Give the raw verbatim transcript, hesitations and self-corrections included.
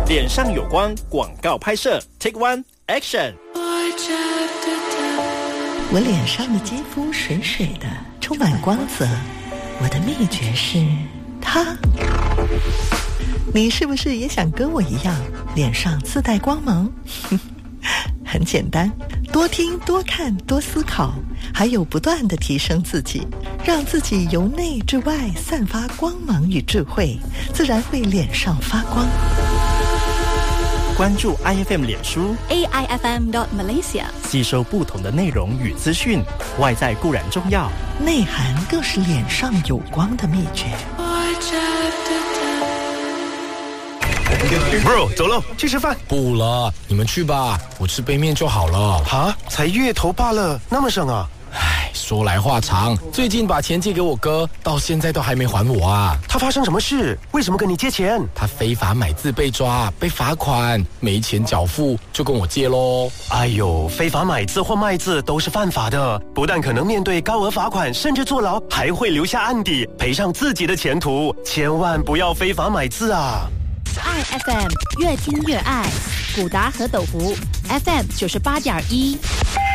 脸上有光广告拍摄 Take One Action。 我脸上的肌肤水水的，充满光泽。我的秘诀是它。你是不是也想跟我一样，脸上自带光芒？很简单，多听多看多思考，还有不断地提升自己，让自己由内至外散发光芒与智慧，自然会脸上发光。 关注 I F M 脸书 A I F M dot Malaysia， 吸收不同的内容与资讯，外在固然重要， 内涵更是脸上有光的秘诀。 Bro， 走喽，去吃饭。 不了，你们去吧，我吃杯面就好了。 哈，才月头罢了，那么省啊？ 唉，说来话长，最近把钱借给我哥，到现在都还没还我啊。 他发生什么事？为什么跟你借钱？ 他非法买字被抓，被罚款，没钱缴付，就跟我借咯。 哎呦，非法买字或卖字都是犯法的，不但可能面对高额罚款，甚至坐牢，还会留下案底，赔上自己的前途。千万不要非法买字啊 ！I F M 越听越爱，古达和斗福 F M 九十八点一。